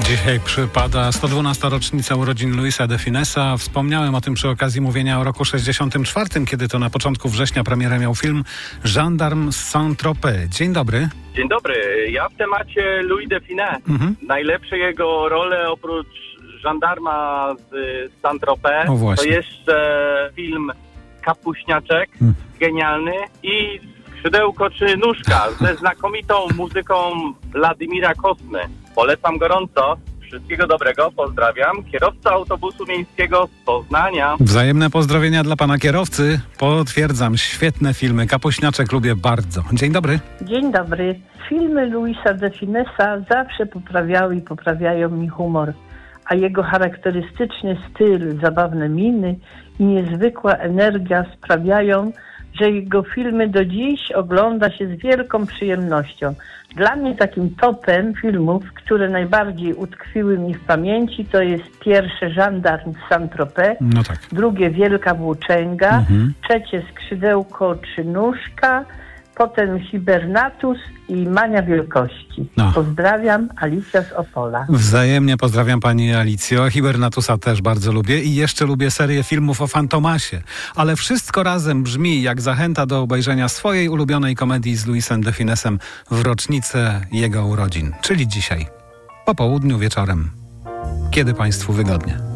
Dzisiaj przypada 112. rocznica urodzin Louisa de Funesa. Wspomniałem o tym przy okazji mówienia o roku 64, kiedy to na początku września premierę miał film Gendarme z Saint-Tropez. Dzień dobry. Dzień dobry. Ja w temacie Louis de Funès. Najlepsze jego role oprócz Żandarma z Saint-Tropez to jeszcze film Kapuśniaczek, genialny, i Skrzydełko czy Nóżka ze znakomitą muzyką Władimira Kosmy. Polecam gorąco. Wszystkiego dobrego, pozdrawiam. Kierowca autobusu miejskiego z Poznania. Wzajemne pozdrowienia dla pana kierowcy. Potwierdzam, świetne filmy. Kapuśniaczek lubię bardzo. Dzień dobry. Dzień dobry. Filmy Louisa de Funesa zawsze poprawiały i poprawiają mi humor, a jego charakterystyczny styl, zabawne miny i niezwykła energia sprawiają, że jego filmy do dziś ogląda się z wielką przyjemnością. Dla mnie takim topem filmów, które najbardziej utkwiły mi w pamięci, to jest pierwsze Gendarme z Saint-Tropez, drugie Wielka Włóczęga, trzecie Skrzydełko czy Nóżka, potem Hibernatus i Mania Wielkości. Pozdrawiam, Alicja z Opola. Wzajemnie pozdrawiam pani Alicjo. Hibernatusa też bardzo lubię i jeszcze lubię serię filmów o Fantomasie. Ale wszystko razem brzmi jak zachęta do obejrzenia swojej ulubionej komedii z Louisem de Funesem w rocznicę jego urodzin, czyli dzisiaj. Po południu, wieczorem. Kiedy państwu wygodnie.